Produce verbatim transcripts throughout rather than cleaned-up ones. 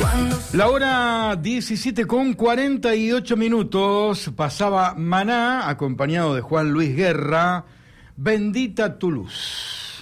La hora diecisiete con cuarenta y ocho minutos, pasaba Maná, acompañado de Juan Luis Guerra, Bendita tu luz.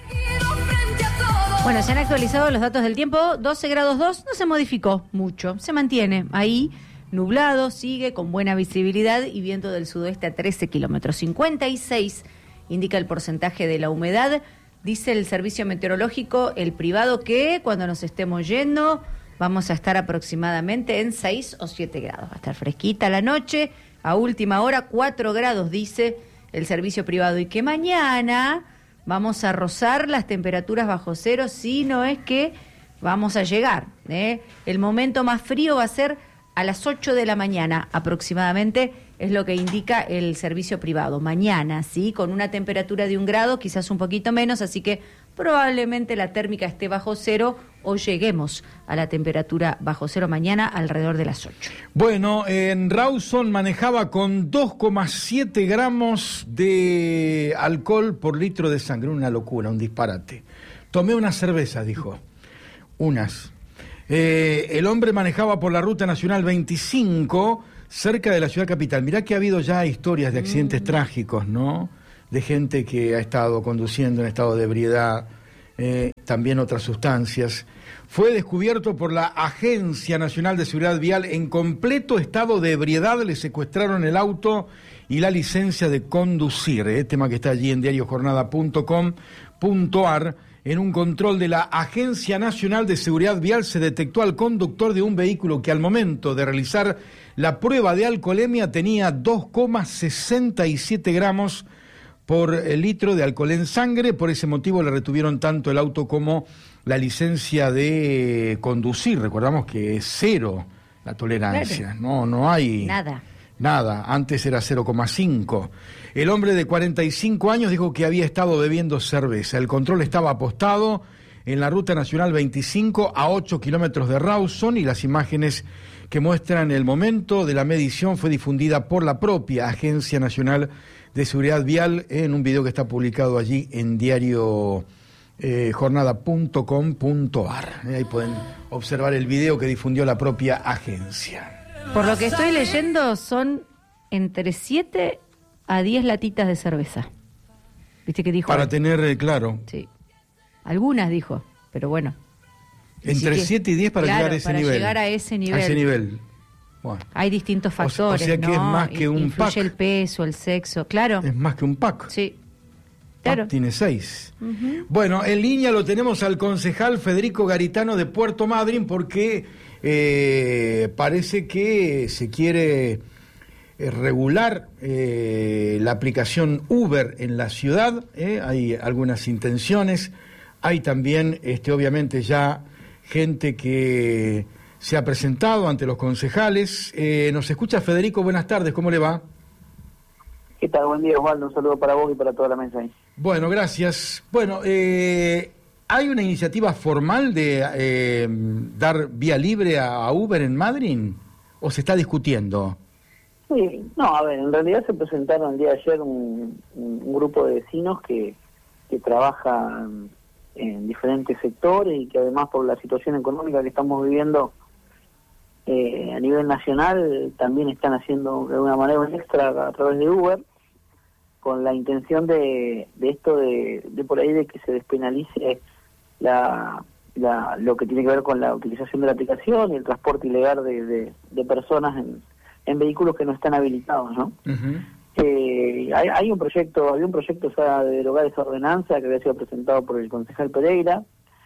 Bueno, se han actualizado los datos del tiempo, doce grados dos, no se modificó mucho, se mantiene ahí, nublado, sigue con buena visibilidad y viento del sudoeste a trece kilómetros, cincuenta y seis indica el porcentaje de la humedad, dice el servicio meteorológico, el privado, que cuando nos estemos yendo vamos a estar aproximadamente en seis o siete grados. Va a estar fresquita la noche, a última hora cuatro grados, dice el servicio privado. Y que mañana vamos a rozar las temperaturas bajo cero, si no es que vamos a llegar, ¿eh? El momento más frío va a ser a las ocho de la mañana aproximadamente, es lo que indica el servicio privado. Mañana, sí, con una temperatura de un grado, quizás un poquito menos, así que probablemente la térmica esté bajo cero o lleguemos a la temperatura bajo cero mañana alrededor de las ocho. Bueno, en Rawson manejaba con dos coma siete gramos de alcohol por litro de sangre, una locura, un disparate. Tomé unas cervezas, dijo, unas. Eh, el hombre manejaba por la Ruta Nacional veinticinco, cerca de la ciudad capital. Mirá que ha habido ya historias de accidentes mm. trágicos, ¿no? De gente que ha estado conduciendo en estado de ebriedad, eh, también otras sustancias. Fue descubierto por la Agencia Nacional de Seguridad Vial en completo estado de ebriedad. Le secuestraron el auto y la licencia de conducir, eh, tema que está allí en diario jornada punto com punto ar. En un control de la Agencia Nacional de Seguridad Vial se detectó al conductor de un vehículo que al momento de realizar la prueba de alcoholemia tenía dos coma sesenta y siete gramos por litro de alcohol en sangre. Por ese motivo le retuvieron tanto el auto como la licencia de conducir. Recordamos que es cero la tolerancia, claro. no, no hay nada. Nada, antes era cero coma cinco. El hombre de cuarenta y cinco años dijo que había estado bebiendo cerveza. El control estaba apostado en la Ruta Nacional veinticinco a ocho kilómetros de Rawson y las imágenes que muestran el momento de la medición fue difundida por la propia Agencia Nacional de Seguridad Vial en un video que está publicado allí en diario eh, jornada punto com punto ar. Ahí pueden observar el video que difundió la propia agencia. Por lo que estoy leyendo, son entre siete a diez latitas de cerveza. ¿Viste que dijo? Para él? tener eh, claro. Sí. Algunas dijo, pero bueno. Entre siete y diez para claro, llegar a ese para nivel. llegar a ese nivel. A ese nivel. Bueno. Hay distintos factores, o, o sea que ¿no? es más que un Influye pack. el peso, el sexo, claro. Es más que un pack. Sí. Claro. Pack tiene seis. Uh-huh. Bueno, en línea lo tenemos al concejal Federico Garitano de Puerto Madryn porque eh, parece que se quiere eh, regular eh, la aplicación Uber en la ciudad. Eh, hay algunas intenciones. Hay también, este, obviamente, ya gente que se ha presentado ante los concejales. Eh, nos escucha Federico, buenas tardes, ¿cómo le va? ¿Qué tal? Buen día, Osvaldo. Un saludo para vos y para toda la mesa ahí. Bueno, gracias. Bueno, eh, ¿hay una iniciativa formal de eh, dar vía libre a, a Uber en Madryn? ¿O se está discutiendo? Sí, no, a ver, en realidad se presentaron el día de ayer un, un grupo de vecinos que, que trabajan en diferentes sectores y que además por la situación económica que estamos viviendo eh, a nivel nacional también están haciendo de una manera extra a través de Uber con la intención de, de esto de, de por ahí de que se despenalice la, la lo que tiene que ver con la utilización de la aplicación y el transporte ilegal de, de, de personas en, en vehículos que no están habilitados, ¿no? Uh-huh. Eh, hay, hay un proyecto, había un proyecto o sea, de derogar esa ordenanza que había sido presentado por el concejal Pereira.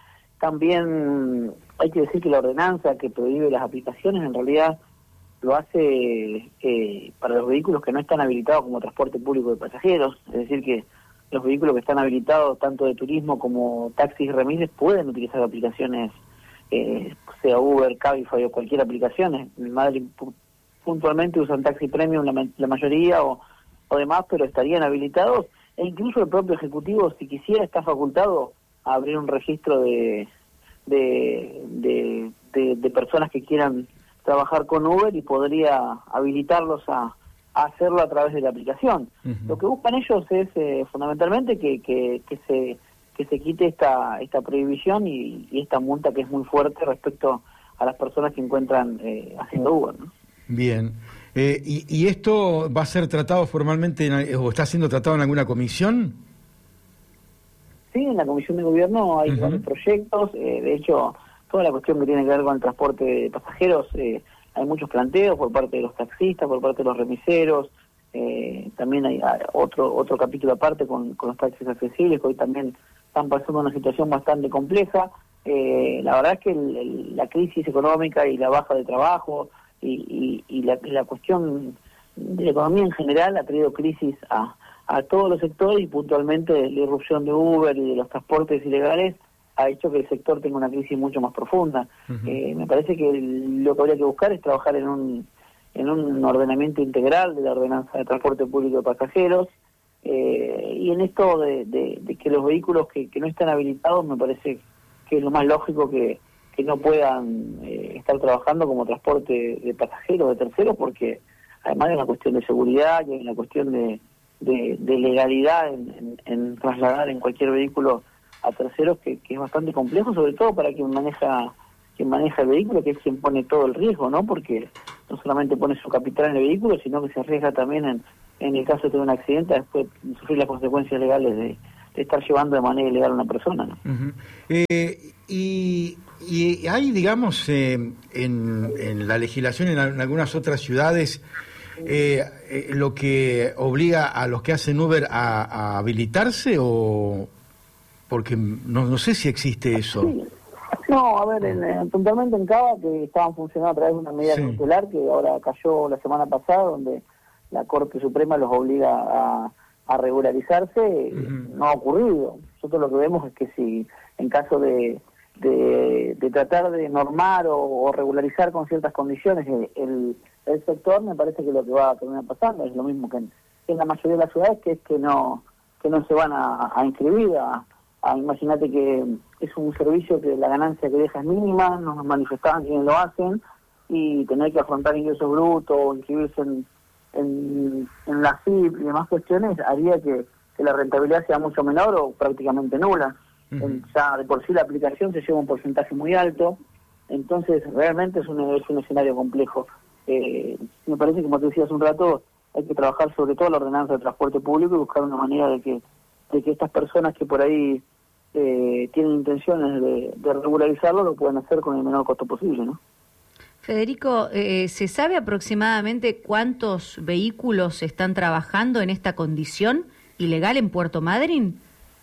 También hay que decir que la ordenanza que prohíbe las aplicaciones en realidad lo hace eh, para los vehículos que no están habilitados como transporte público de pasajeros, es decir que los vehículos que están habilitados tanto de turismo como taxis y remises pueden utilizar aplicaciones, eh, sea Uber, Cabify o cualquier aplicación. En Madrid puntualmente usan Taxi Premium la, la mayoría o, o demás, pero estarían habilitados, e incluso el propio Ejecutivo, si quisiera, está facultado a abrir un registro de de, de, de, de personas que quieran trabajar con Uber y podría habilitarlos a, a hacerlo a través de la aplicación. Uh-huh. Lo que buscan ellos es eh, fundamentalmente que, que, que se que se quite esta esta prohibición y, y esta multa que es muy fuerte respecto a las personas que encuentran eh, haciendo Uber, ¿no? Bien. Eh, y, ¿Y esto va a ser tratado formalmente en, o está siendo tratado en alguna comisión? Sí, en la Comisión de Gobierno hay Uh-huh. varios proyectos. Eh, de hecho, toda la cuestión que tiene que ver con el transporte de pasajeros, eh, hay muchos planteos por parte de los taxistas, por parte de los remiseros. Eh, también hay, hay otro otro capítulo aparte con, con los taxis accesibles, que hoy también están pasando una situación bastante compleja. Eh, la verdad es que el, el, la crisis económica y la baja de trabajo y, y, y, la, y la cuestión de la economía en general ha traído crisis a, a todos los sectores, y puntualmente la irrupción de Uber y de los transportes ilegales ha hecho que el sector tenga una crisis mucho más profunda. Uh-huh. Eh, me parece que el, lo que habría que buscar es trabajar en un en un ordenamiento integral de la ordenanza de transporte público de pasajeros, eh, y en esto de, de, de que los vehículos que, que no están habilitados, me parece que es lo más lógico que, que no puedan eh, estar trabajando como transporte de pasajeros, de terceros, porque además hay una cuestión de seguridad y hay una cuestión de, de, de legalidad en, en, en trasladar en cualquier vehículo a terceros que, que es bastante complejo, sobre todo para quien maneja quien maneja el vehículo, que es quien pone todo el riesgo, ¿no? Porque no solamente pone su capital en el vehículo, sino que se arriesga también en, en el caso de tener un accidente, después sufrir las consecuencias legales de, de estar llevando de manera ilegal a una persona, ¿no? Uh-huh. eh, y, y hay, digamos, eh, en, en la legislación en, en algunas otras ciudades eh, eh, lo que obliga a los que hacen Uber a, a habilitarse, o porque no, no sé si existe eso. Sí. No, a ver, en, en, puntualmente en Cava, que estaban funcionando a través de una medida sí. cautelar que ahora cayó la semana pasada, donde la Corte Suprema los obliga a, a regularizarse, uh-huh. no ha ocurrido. Nosotros lo que vemos es que si en caso de, de, de tratar de normar o, o regularizar con ciertas condiciones el, el sector, me parece que lo que va a terminar pasando es lo mismo que en, en la mayoría de las ciudades, que es que no que no se van a, a inscribir a Ah, imagínate que es un servicio que la ganancia que deja es mínima, nos manifestaban quienes lo hacen, y tener que afrontar ingresos brutos, inscribirse en, en, en la C I P y demás cuestiones, haría que, que la rentabilidad sea mucho menor o prácticamente nula. Uh-huh. En, ya de por sí la aplicación se lleva un porcentaje muy alto, entonces realmente es un, es un escenario complejo. Eh, me parece que, como te decía hace un rato, hay que trabajar sobre todo la ordenanza de transporte público y buscar una manera de que, de que estas personas que por ahí Eh, tienen intenciones de, de regularizarlo, lo pueden hacer con el menor costo posible, ¿no? Federico, eh, ¿se sabe aproximadamente cuántos vehículos están trabajando en esta condición ilegal en Puerto Madryn?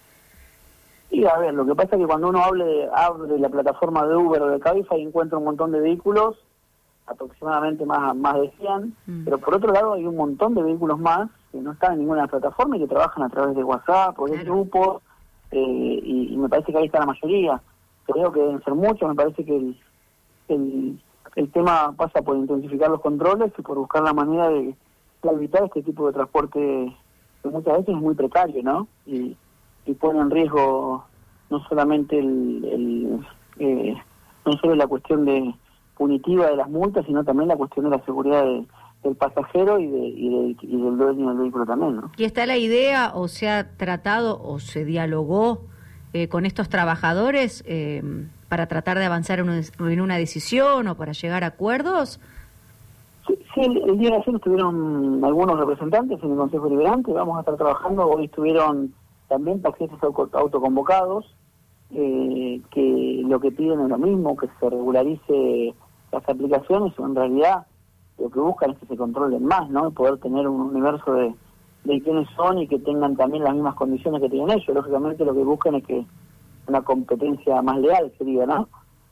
Y a ver, lo que pasa es que cuando uno hable, abre la plataforma de Uber o de Cabify, encuentra un montón de vehículos, aproximadamente más, más de cien, mm. pero por otro lado hay un montón de vehículos más que no están en ninguna plataforma y que trabajan a través de WhatsApp o de claro. grupos. Eh, y, y me parece que ahí está la mayoría. Creo que deben ser muchos. Me parece que el, el, el tema pasa por intensificar los controles y por buscar la manera de, de evitar este tipo de transporte que muchas veces es muy precario, ¿no? Y, y pone en riesgo no solamente el, el eh, no solo la cuestión de punitiva de las multas, sino también la cuestión de la seguridad de del pasajero y, de, y, de, y del dueño del vehículo también, ¿no? ¿Y está la idea, o se ha tratado, o se dialogó eh, con estos trabajadores eh, para tratar de avanzar en una, en una decisión o para llegar a acuerdos? Sí, sí el, el día de ayer estuvieron algunos representantes en el Consejo Deliberante, vamos a estar trabajando, hoy estuvieron también taxistas autoconvocados, eh, que lo que piden es lo mismo, que se regularice las aplicaciones, o en realidad lo que buscan es que se controlen más, ¿no? Poder tener un universo de, de quiénes son y que tengan también las mismas condiciones que tienen ellos. Lógicamente lo que buscan es que una competencia más leal sería, ¿no?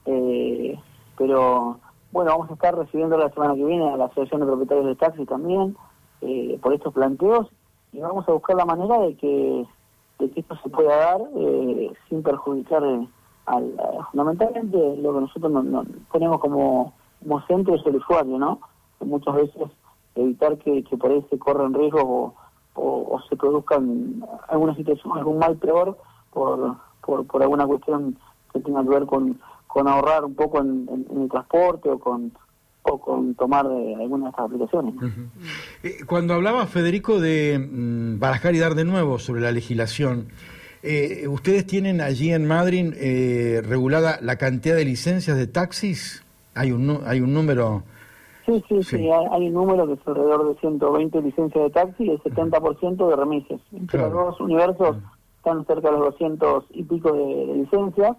Eh, pero, bueno, vamos a estar recibiendo la semana que viene a la Asociación de Propietarios de Taxi también, eh, por estos planteos, y vamos a buscar la manera de que, de que esto se pueda dar eh, sin perjudicar eh, al, a, fundamentalmente lo que nosotros no, no, ponemos como, como centro es el usuario, ¿no? Muchas veces evitar que, que por ahí se corran riesgos o, o, o se produzcan alguna situación, algún mal peor por, por, por alguna cuestión que tenga que ver con, con ahorrar un poco en, en, en el transporte o con o con tomar de algunas de estas aplicaciones. Uh-huh. Eh, cuando hablaba Federico de mm, barajar y dar de nuevo sobre la legislación, eh, ¿ustedes tienen allí en Madryn eh, regulada la cantidad de licencias de taxis Hay un, hay un número... Sí, sí, sí, sí. hay, hay un número que es alrededor de ciento veinte licencias de taxi y el setenta por ciento de remises. Entre Claro. los dos universos están cerca de los doscientos y pico de, de licencias,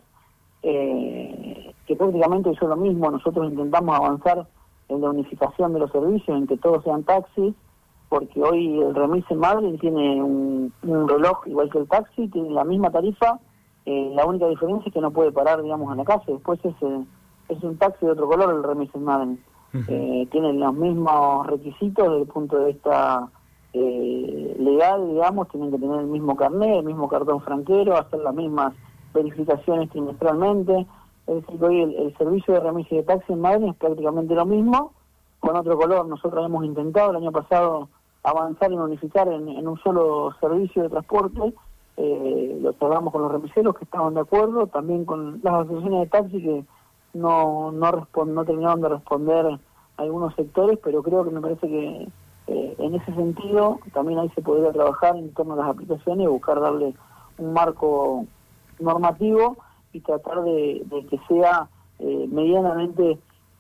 eh, que prácticamente es lo mismo. Nosotros intentamos avanzar en la unificación de los servicios, en que todos sean taxis, porque hoy el remis en Madrid tiene un, un reloj igual que el taxi, tiene la misma tarifa, eh, la única diferencia es que no puede parar, digamos, en la calle. Después es, eh, es un taxi de otro color el remis en Madrid. Uh-huh. Eh, tienen los mismos requisitos desde el punto de vista eh, legal, digamos, tienen que tener el mismo carnet, el mismo cartón franquero, hacer las mismas verificaciones trimestralmente. Es decir, que hoy el, el servicio de remis y de taxi en Madrid es prácticamente lo mismo, con otro color. Nosotros hemos intentado el año pasado avanzar en unificar en, en un solo servicio de transporte. Eh, lo tratamos con los remiseros que estaban de acuerdo, también con las asociaciones de taxi que no no, respond, no terminaron de responder a algunos sectores, pero creo que me parece que eh, en ese sentido también ahí se podría trabajar en torno a las aplicaciones y buscar darle un marco normativo y tratar de, de que sea eh, medianamente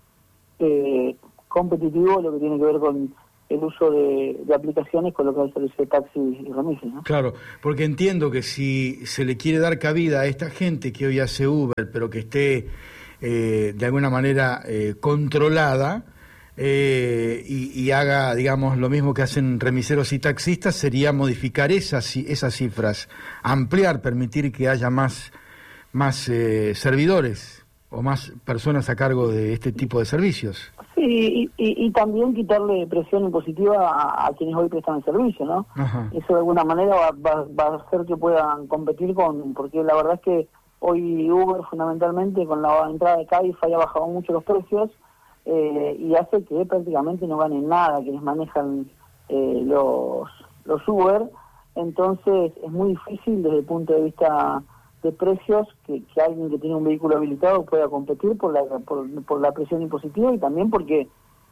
eh, competitivo lo que tiene que ver con el uso de, de aplicaciones con lo que es el servicio de taxi y remises, ¿no? Claro, porque entiendo que si se le quiere dar cabida a esta gente que hoy hace Uber, pero que esté eh, de alguna manera eh, controlada eh, y, y haga, digamos, lo mismo que hacen remiseros y taxistas, sería modificar esas, esas cifras, ampliar, permitir que haya más, más eh, servidores o más personas a cargo de este tipo de servicios. Sí, y, y, y también quitarle presión impositiva a, a quienes hoy prestan el servicio, ¿no? Ajá. Eso de alguna manera va, va, va a hacer que puedan competir con, porque la verdad es que hoy Uber fundamentalmente con la entrada de Cabify ha bajado mucho los precios eh, y hace que prácticamente no ganen nada quienes manejan eh, los, los Uber. Entonces es muy difícil desde el punto de vista de precios que, que alguien que tiene un vehículo habilitado pueda competir por la por, por la presión impositiva y también porque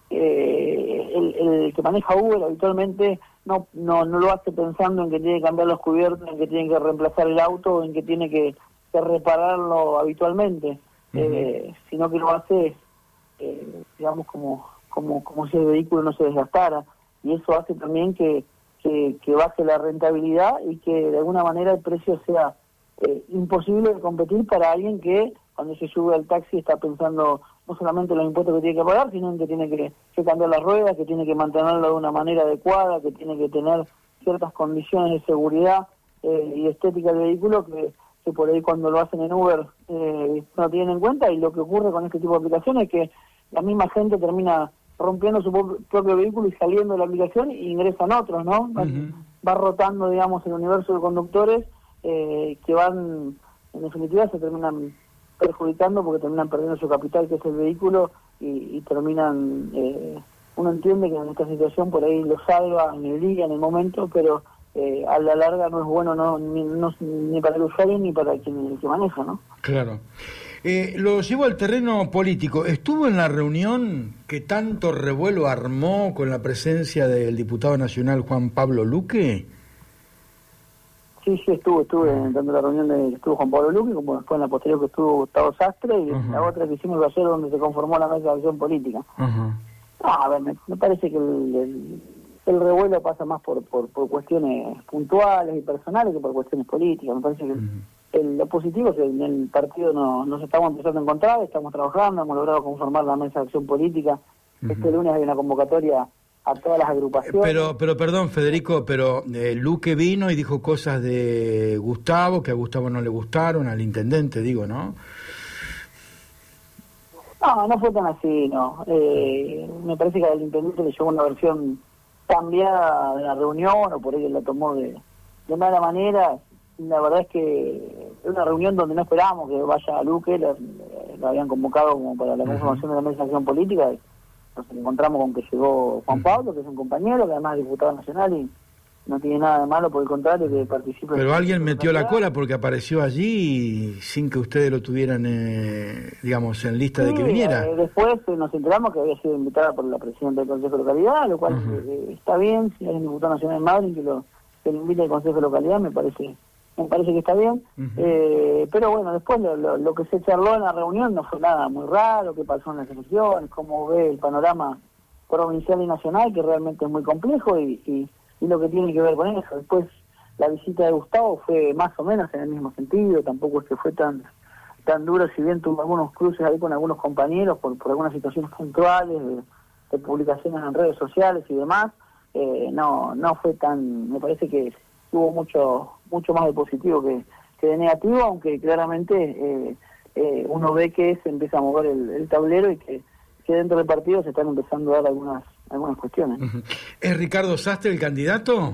eh, el, el que maneja Uber habitualmente no, no no lo hace pensando en que tiene que cambiar los cubiertos, en que tiene que reemplazar el auto, en que tiene que, que repararlo habitualmente, uh-huh. eh, sino que lo hace eh, digamos como como como si el vehículo no se desgastara, y eso hace también que, que, que baje la rentabilidad y que de alguna manera el precio sea Eh, imposible de competir para alguien que cuando se sube al taxi está pensando no solamente en los impuestos que tiene que pagar, sino en que tiene que, que cambiar las ruedas, que tiene que mantenerlo de una manera adecuada, que tiene que tener ciertas condiciones de seguridad eh, y estética del vehículo que, que por ahí cuando lo hacen en Uber eh, no tienen en cuenta. Y lo que ocurre con este tipo de aplicaciones es que la misma gente termina rompiendo su propio vehículo y saliendo de la aplicación e ingresan otros, ¿no? Va, uh-huh. va rotando, digamos, el universo de conductores Eh, que van, en definitiva, se terminan perjudicando porque terminan perdiendo su capital, que es el vehículo, y, y terminan, eh, uno entiende que en esta situación por ahí lo salva en el día, en el momento, pero eh, a la larga no es bueno no ni, no, ni para el usuario ni para quien el que maneja, ¿no? Claro. Eh, lo llevo al terreno político. ¿Estuvo en la reunión que tanto revuelo armó con la presencia del diputado nacional Juan Pablo Luque? Sí, sí, estuve, estuve en tanto la reunión de estuvo Juan Pablo Luque, como después en la posterior que estuvo Gustavo Sastre, y uh-huh. la otra que hicimos ayer donde se conformó la mesa de acción política. Uh-huh. No, a ver, me, me parece que el, el, el revuelo pasa más por, por, por cuestiones puntuales y personales que por cuestiones políticas. Me parece que uh-huh. el, lo positivo es que en el partido no, nos estamos empezando a encontrar, estamos trabajando, hemos logrado conformar la mesa de acción política. Uh-huh. Este lunes hay una convocatoria a todas las agrupaciones. Pero, pero perdón, Federico, pero eh, Luque vino y dijo cosas de Gustavo, que a Gustavo no le gustaron, al intendente, digo, ¿no? No, no fue tan así, no. Eh, me parece que al intendente le llegó una versión cambiada de la reunión, o por ahí la tomó de, de mala manera. La verdad es que es una reunión donde no esperábamos que vaya a Luque, la, la habían convocado como para la conformación uh-huh. de la mesa de acción política. Nos encontramos con que llegó Juan Pablo, que es un compañero, que además es diputado nacional y no tiene nada de malo, por el contrario, que participe. Pero alguien metió la cola porque apareció allí sin que ustedes lo tuvieran, eh, digamos, en lista sí, de que viniera. Eh, después eh, nos enteramos que había sido invitada por la presidenta del Consejo de Localidad, lo cual uh-huh. eh, está bien, si hay un diputado nacional en Madrid que lo, que lo invite al Consejo de Localidad, me parece me parece que está bien, uh-huh. eh, pero bueno, después lo, lo, lo que se charló en la reunión no fue nada muy raro, qué pasó en las elecciones, cómo ve el panorama provincial y nacional, que realmente es muy complejo, y, y, y lo que tiene que ver con eso. Después la visita de Gustavo fue más o menos en el mismo sentido, tampoco es que fue tan tan duro, si bien tuvo algunos cruces ahí con algunos compañeros por, por algunas situaciones puntuales, de, de publicaciones en redes sociales y demás, eh, no no fue tan, me parece que tuvo mucho mucho más de positivo que, que de negativo, aunque claramente eh, eh, uno ve que se empieza a mover el, el tablero y que, que dentro del partido se están empezando a dar algunas algunas cuestiones. Uh-huh. ¿Es Ricardo Sastre el candidato?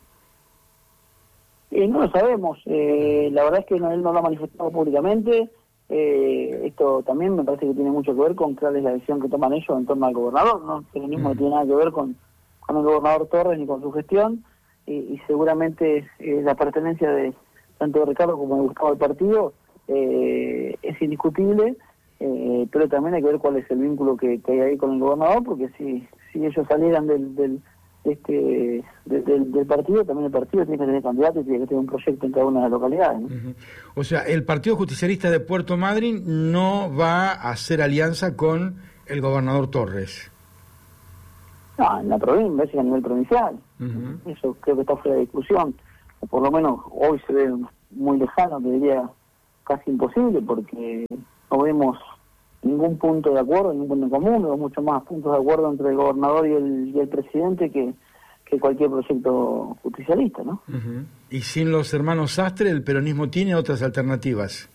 Eh, no lo sabemos, eh, la verdad es que no, él no lo ha manifestado públicamente. Eh, esto también me parece que tiene mucho que ver con cuál es la decisión que toman ellos en torno al gobernador, ¿no? El mismo no tiene nada que ver con, con el gobernador Torres ni con su gestión, y, y seguramente eh, la pertenencia de tanto de Ricardo como de Gustavo al partido eh, es indiscutible, eh, pero también hay que ver cuál es el vínculo que, que hay ahí con el gobernador, porque si, si ellos salieran del... del este de, de, del partido, también el partido tiene que tener candidatos y tiene que tener un proyecto en cada una de las localidades, ¿no? Uh-huh. O sea, el Partido Justicialista de Puerto Madryn no va a hacer alianza con el gobernador Torres. No, en la provincia, es a nivel provincial. Uh-huh. Eso creo que está fuera de discusión, o por lo menos hoy se ve muy lejano, te diría casi imposible, porque no vemos ningún punto de acuerdo, ningún punto en común, vemos mucho más puntos de acuerdo entre el gobernador y el, y el presidente que, que cualquier proyecto justicialista, ¿no? Uh-huh. Y sin los hermanos Sastre, ¿el peronismo tiene otras alternativas?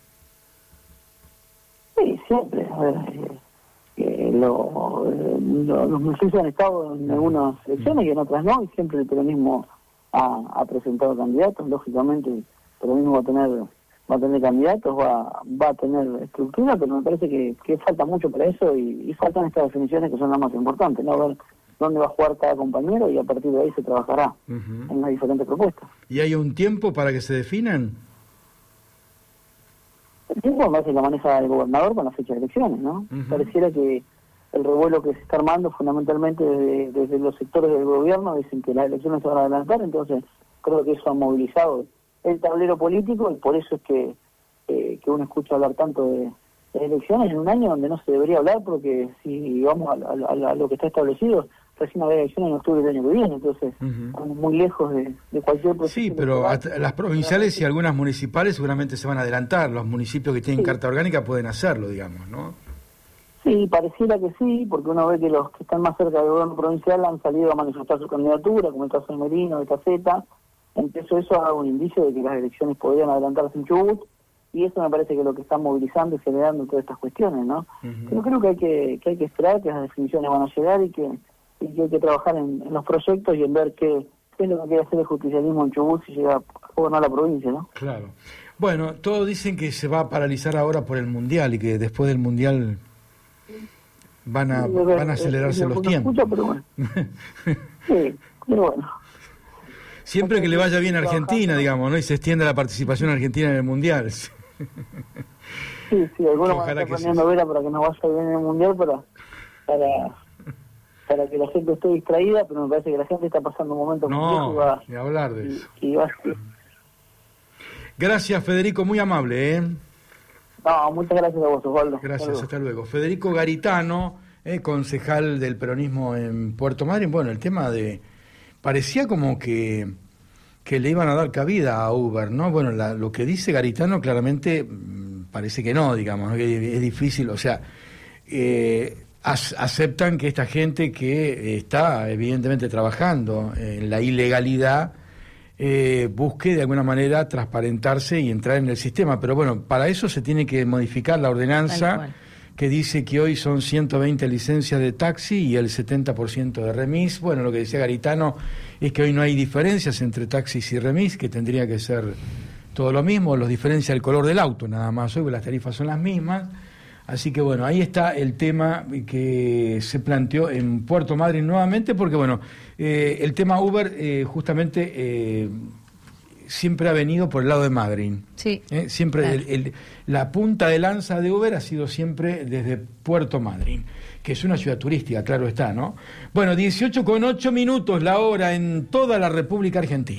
Sí, siempre. A ver, eh, eh, lo, eh, lo, los municipios han estado en algunas elecciones y en otras no, y siempre el peronismo ha, ha presentado candidatos. Lógicamente el peronismo va a tener va a tener candidatos, va, va a tener estructura, pero me parece que, que falta mucho para eso, y, y faltan estas definiciones que son las más importantes, ¿no? Ver dónde va a jugar cada compañero, y a partir de ahí se trabajará uh-huh. en las diferentes propuestas. ¿Y hay un tiempo para que se definan? El tiempo me parece que lo maneja el gobernador con la fecha de elecciones, ¿no? Uh-huh. Pareciera que el revuelo que se está armando fundamentalmente desde, desde los sectores del gobierno dicen que las elecciones se van a adelantar, entonces creo que eso ha movilizado el tablero político, y por eso es que, eh, que uno escucha hablar tanto de, de elecciones en un año donde no se debería hablar, porque si vamos a, a, a lo que está establecido, recién habrá elecciones en octubre del año que viene, entonces uh-huh. estamos muy lejos de, de cualquier proceso. Sí, pero las provinciales y algunas municipales seguramente se van a adelantar, los municipios que tienen sí. carta orgánica pueden hacerlo, digamos, ¿no? Sí, pareciera que sí, porque uno ve que los que están más cerca del gobierno provincial han salido a manifestar su candidatura, como el caso de Merino, de Caceta. Entonces eso da un indicio de que las elecciones podrían adelantarse en Chubut, y eso me parece que es lo que está movilizando y generando todas estas cuestiones, ¿no? Uh-huh. Pero creo que hay que, que hay que esperar que las definiciones van a llegar, y que, y que hay que trabajar en, en los proyectos y en ver qué, qué es lo que quiere hacer el justicialismo en Chubut si llega a gobernar la provincia, ¿no? Claro. Bueno, todos dicen que se va a paralizar ahora por el Mundial, y que después del Mundial van a, van a acelerarse los tiempos. Escucha, pero bueno. Sí, pero bueno. Siempre que le vaya bien a Argentina, digamos, ¿no? Y se extienda la participación argentina en el Mundial. Sí, sí, algunos van a estar poniendo vela para que nos vaya bien en el Mundial, para, para, para que la gente esté distraída, pero me parece que la gente está pasando un momento no, complejo. No, ni hablar de eso. Y, y va, sí. Gracias, Federico, muy amable, ¿eh? No, muchas gracias a vos, Osvaldo. Gracias, hasta luego. Hasta luego. Federico Garitano, eh, concejal del peronismo en Puerto Madryn. Bueno, el tema de... Parecía como que, que le iban a dar cabida a Uber, ¿no? Bueno, la, lo que dice Garitano claramente parece que no, digamos, ¿no? Que es difícil, o sea, eh, as, aceptan que esta gente que está evidentemente trabajando en la ilegalidad eh, busque de alguna manera transparentarse y entrar en el sistema, pero bueno, para eso se tiene que modificar la ordenanza que dice que hoy son ciento veinte licencias de taxi y el setenta por ciento de remis. Bueno, lo que decía Garitano es que hoy no hay diferencias entre taxis y remis, que tendría que ser todo lo mismo, los diferencia el color del auto, nada más, hoy las tarifas son las mismas. Así que bueno, ahí está el tema que se planteó en Puerto Madryn nuevamente, porque bueno, eh, el tema Uber eh, justamente... Eh, siempre ha venido por el lado de Madryn. Sí. ¿Eh? Siempre claro. el, el, la punta de lanza de Uber ha sido siempre desde Puerto Madryn, que es una ciudad turística, claro está, ¿no? Bueno, dieciocho con ocho minutos la hora en toda la República Argentina.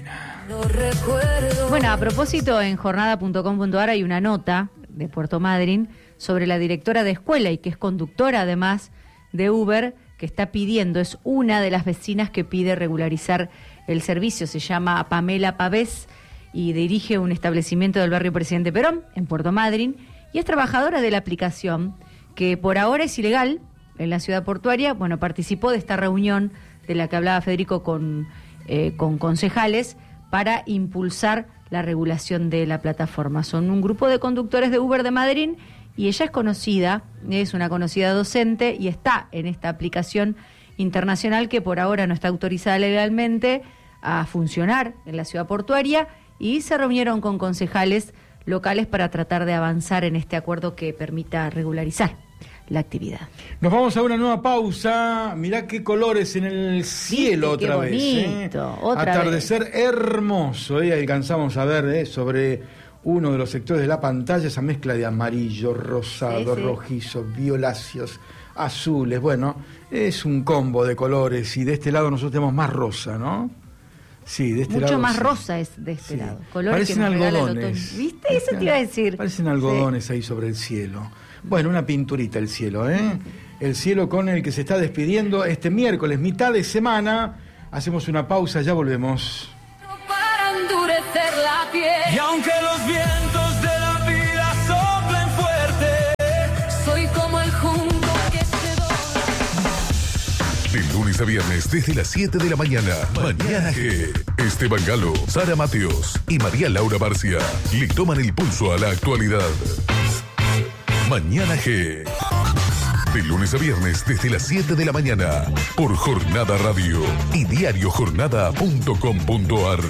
Bueno, a propósito, en jornada punto com punto a r hay una nota de Puerto Madryn sobre la directora de escuela y que es conductora además de Uber, que está pidiendo, es una de las vecinas que pide regularizar el servicio. Se llama Pamela Pavés y dirige un establecimiento del barrio Presidente Perón, en Puerto Madryn, y es trabajadora de la aplicación, que por ahora es ilegal en la ciudad portuaria. Bueno, participó de esta reunión de la que hablaba Federico con, eh, con concejales para impulsar la regulación de la plataforma. Son un grupo de conductores de Uber de Madryn y ella es conocida, es una conocida docente y está en esta aplicación internacional que por ahora no está autorizada legalmente a funcionar en la ciudad portuaria, y se reunieron con concejales locales para tratar de avanzar en este acuerdo que permita regularizar la actividad. Nos vamos a una nueva pausa. Mirá qué colores en el cielo. ¿Viste? Otra Qué vez. bonito, ¿eh? otra Atardecer vez. hermoso. ¿eh? Alcanzamos a ver ¿eh? sobre uno de los sectores de la pantalla esa mezcla de amarillo, rosado, Sí, sí. rojizo, violáceos, azules. Bueno, es un combo de colores y de este lado nosotros tenemos más rosa, ¿no? Sí, de este Mucho lado. más sí. rosa es de este Sí. lado. Colores Parecen que nos regala el algodones. otoño. ¿Viste? Eso te iba a decir. Parecen algodones sí. ahí sobre el cielo. Bueno, una pinturita el cielo, ¿eh? El cielo con el que se está despidiendo este miércoles, mitad de semana. Hacemos una pausa, ya volvemos. Para endurecer la piel. Y aunque los vientos de la vida soplen fuerte, Soy como el junco que se dobla. De lunes a viernes desde las siete de la mañana. Mañana G. Esteban Galo, Sara Mateos y María Laura Barcia le toman el pulso a la actualidad. Mañana G. De lunes a viernes desde las siete de la mañana por Jornada Radio y diario jornada punto com punto a r.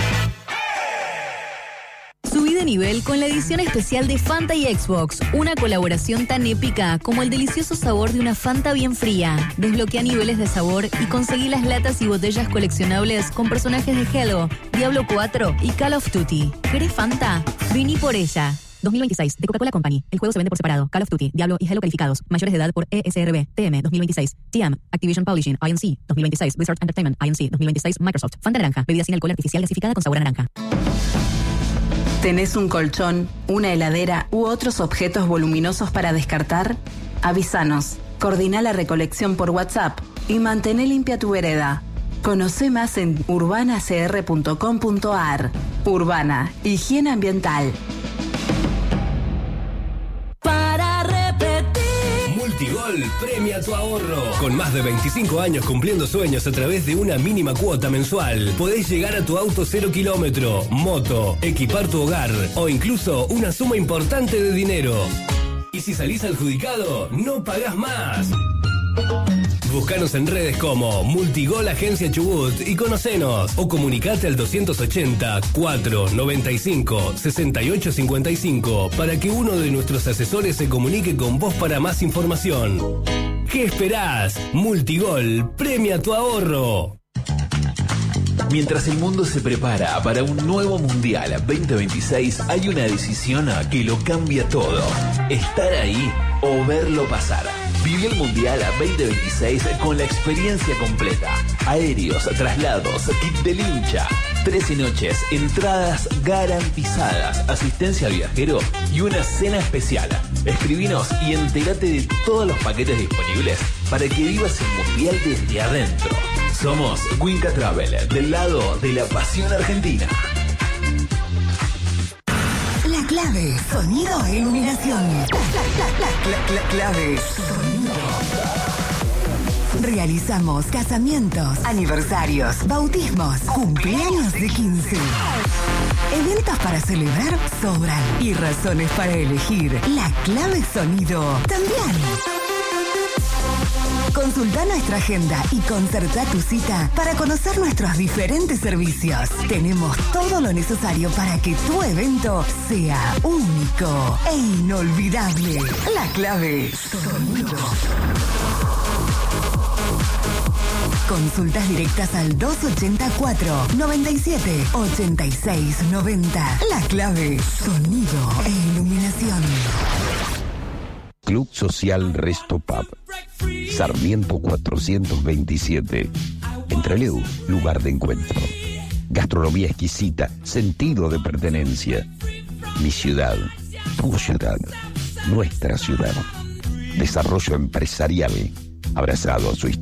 Subí de nivel con la edición especial de Fanta y Xbox, una colaboración tan épica como el delicioso sabor de una Fanta bien fría. Desbloquea niveles de sabor y conseguí las latas y botellas coleccionables con personajes de Halo, Diablo cuatro y Call of Duty. ¿Querés Fanta? Vení por ella. dos mil veintiséis, de Coca-Cola Company. El juego se vende por separado. Call of Duty, Diablo y Halo calificados. Mayores de edad por E S R B. T M dos mil veintiséis. T M, Activision Publishing, I N C. dos mil veintiséis. Blizzard Entertainment, I N C. dos mil veintiséis. Microsoft. Fanta naranja. Bebida sin alcohol artificial gasificada con sabor a naranja. ¿Tenés un colchón, una heladera u otros objetos voluminosos para descartar? Avísanos. Coordina la recolección por WhatsApp y mantén limpia tu vereda. Conoce más en urbana c r punto com punto a r. Urbana, higiene ambiental. Para repetir. Multigol premia tu ahorro. Con más de veinticinco años cumpliendo sueños a través de una mínima cuota mensual, podés llegar a tu auto cero kilómetro, moto, equipar tu hogar o incluso una suma importante de dinero. Y si salís adjudicado, no pagás más. Búscanos en redes como Multigol Agencia Chubut y conocenos o comunicate al doscientos ochenta, cuatrocientos noventa y cinco, sesenta y ocho cincuenta y cinco para que uno de nuestros asesores se comunique con vos para más información. ¿Qué esperás? Multigol premia tu ahorro. Mientras el mundo se prepara para un nuevo Mundial veinte veintiséis, hay una decisión que lo cambia todo. Estar ahí o verlo pasar. Viví el Mundial veinte veintiséis con la experiencia completa. Aéreos, traslados, kit del hincha, trece noches, entradas garantizadas, asistencia al viajero y una cena especial. Escribinos y entérate de todos los paquetes disponibles para que vivas el Mundial desde adentro. Somos Winca Travel, del lado de la pasión argentina. La clave, sonido e iluminación. La, la, la, la, la clave, sonido. Realizamos casamientos, aniversarios, bautismos, cumpleaños de quince. Eventos para celebrar sobran y razones para elegir. La clave sonido también. Consulta nuestra agenda y concerta tu cita para conocer nuestros diferentes servicios. Tenemos todo lo necesario para que tu evento sea único e inolvidable. La clave, sonido. Consultas directas al doscientos ochenta y cuatro, noventa y siete, ochenta y seis, noventa. La clave, sonido e iluminación. Club Social Resto Pub, Sarmiento cuatrocientos veintisiete, en Trelew, lugar de encuentro. Gastronomía exquisita, sentido de pertenencia. Mi ciudad, tu ciudad, nuestra ciudad. Desarrollo empresarial, abrazado a su historia.